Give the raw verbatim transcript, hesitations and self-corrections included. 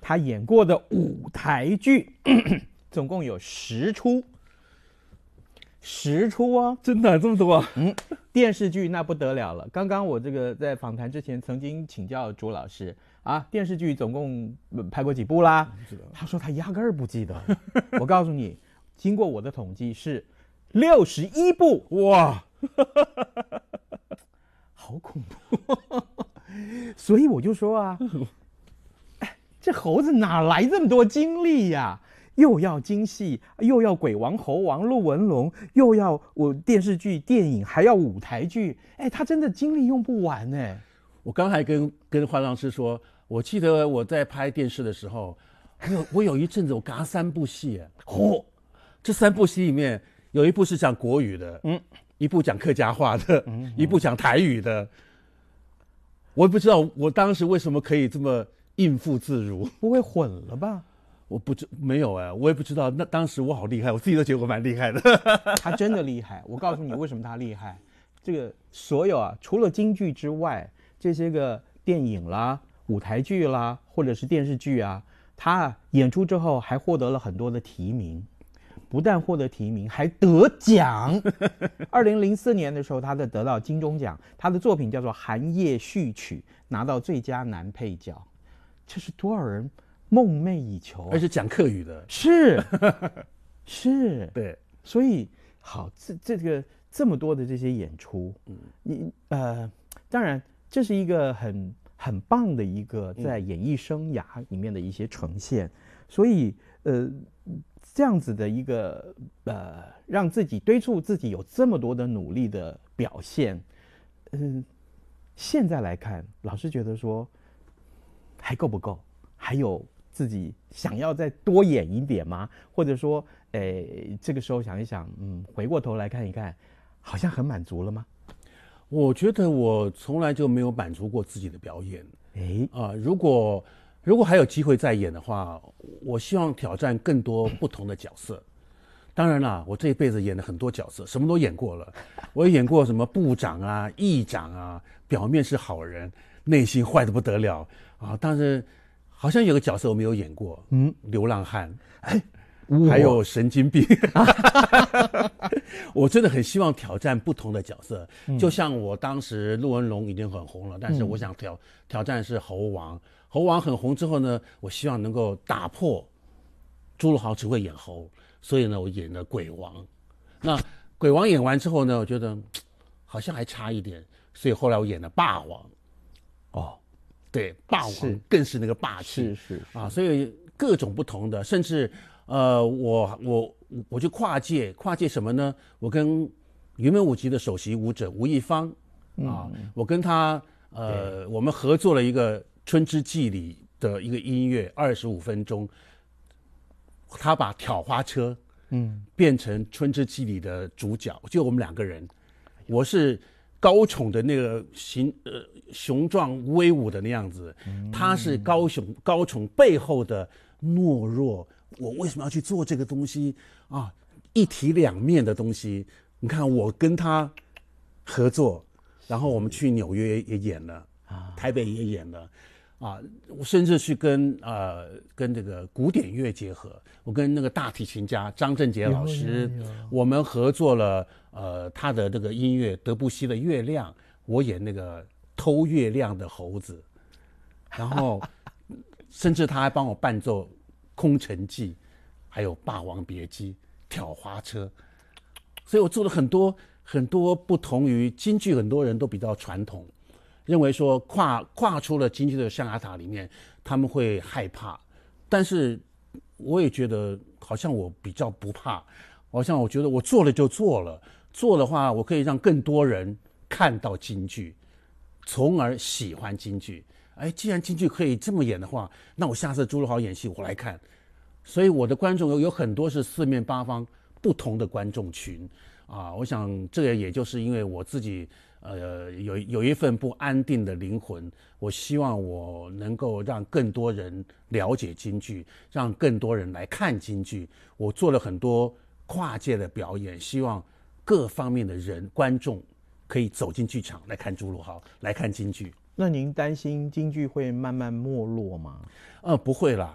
他演过的舞台剧总共有十出，十出哦， 真的这么多啊？ 嗯，电视剧那不得了了。刚刚我这个在访谈之前曾经请教朱老师啊，电视剧总共拍过几部啦？他说他压根儿不记得。我告诉你，经过我的统计是六十一部， 哇， 好恐怖。所以我就说啊，哎，这猴子哪来这么多精力呀？又要京戏，又要鬼王、猴王、陆文龙，又要我电视剧、电影，还要舞台剧，哎，他真的精力用不完哎。 我刚才跟跟化妆师说，我记得我在拍电视的时候，我有我有一阵子我嘎三部戏，嚯、哦，这三部戏里面有一部是讲国语的，嗯，一部讲客家话的，嗯，一部讲台语的。我也不知道我当时为什么可以这么应付自如， 不会混了吧？ 我不知没有哎，我也不知道。那当时我好厉害，我自己都觉得我蛮厉害的。 他真的厉害，我告诉你为什么他厉害。这个所有啊，除了京剧之外，这些个电影啦、舞台剧啦，或者是电视剧啊，他演出之后还获得了很多的提名，不但获得提名，还得奖。二零零四年的时候，他的得到金钟奖，他的作品叫做《寒夜序曲》，拿到最佳男配角，这是多少人梦寐以求、啊， 而且讲客语的， 是是， 对， 所以好，这这个这么多的这些演出，嗯，你呃，当然这是一个很很棒的一个在演艺生涯里面的一些呈现，嗯、所以呃，这样子的一个呃，让自己敦促自己有这么多的努力的表现，嗯、呃，现在来看，老师觉得说还够不够？还有自己想要再多演一点吗？或者说，诶，这个时候想一想，嗯，回过头来看一看，好像很满足了吗？ 我觉得我从来就没有满足过自己的表演。 诶， 啊、呃，如果如果还有机会再演的话，我希望挑战更多不同的角色。当然啦，我这一辈子演了很多角色，什么都演过了。我也演过什么部长啊、议长啊，表面是好人，内心坏得不得了啊。但是好像有个角色我没有演过，嗯，流浪汉，哎，还有神经病。我真的很希望挑战不同的角色，嗯、就像我当时陆文龙已经很红了，但是我想挑、嗯、挑战是猴王。猴王很红之后呢，我希望能够打破朱陆豪只会演猴，所以呢，我演了鬼王。那鬼王演完之后呢，我觉得好像还差一点，所以后来我演了霸王。哦。对，霸王更是那个霸气， 是是啊，所以各种不同的，甚至呃，我我我就跨界，跨界什么呢？我跟云门舞集的首席舞者吴亦芳啊，嗯、我跟他呃，我们合作了一个《春之祭》里的一个音乐，二十五分钟，他把挑花车嗯变成《春之祭》里的主角，就我们两个人，我是高宠的那个形呃雄壮威武的那样子，嗯、他是高雄高宠背后的懦弱。我为什么要去做这个东西啊？一体两面的东西。你看，我跟他合作，然后我们去纽约也演了，啊、台北也演了，啊，我甚至去跟呃跟这个古典乐结合。我跟那个大提琴家张振杰老师，我们合作了。呃，他的这个音乐，德布西的《月亮》，我演那个偷月亮的猴子，然后甚至他还帮我伴奏《空城计》，还有《霸王别姬》、《挑花车》，所以我做了很多很多不同于京剧，很多人都比较传统，认为说跨跨出了京剧的象牙塔里面，他们会害怕，但是我也觉得好像我比较不怕，好像我觉得我做了就做了。做的话，我可以让更多人看到京剧，从而喜欢京剧。哎，既然京剧可以这么演的话，那我下次朱陆豪演戏我来看。所以我的观众有有很多是四面八方不同的观众群啊。我想这个也就是因为我自己呃有有一份不安定的灵魂，我希望我能够让更多人了解京剧，让更多人来看京剧。我做了很多跨界的表演，希望各方面的人观众可以走进剧场来看朱陆豪，来看京剧。 那您担心京剧会慢慢没落吗？ 呃，不会啦，